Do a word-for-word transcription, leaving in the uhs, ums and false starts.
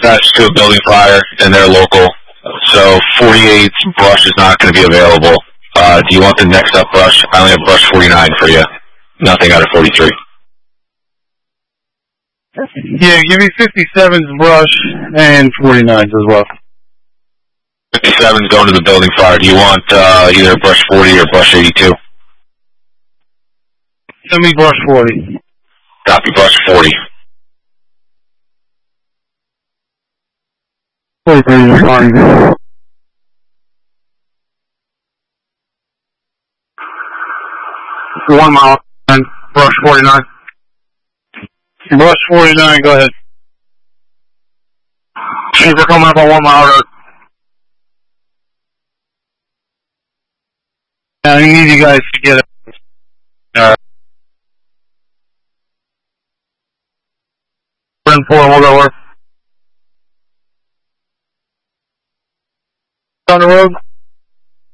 dispatched to a building fire, and they're local. So forty-eight brush is not going to be available. Uh, do you want the next up brush? I only have brush forty-nine for you. Nothing out of forty-three. Yeah, give me fifty-sevens brush and forty-nines as well. fifty-seven's going to the building fire. Do you want uh, either brush forty or brush eighty-two? Send me brush forty. Copy, brush forty. forty-three is fine. One mile and brush forty-nine. Brush forty-nine, go ahead. Chief, we're coming up on one mile road. I need you guys to get it. Uh, ten four, we'll go work. On the road.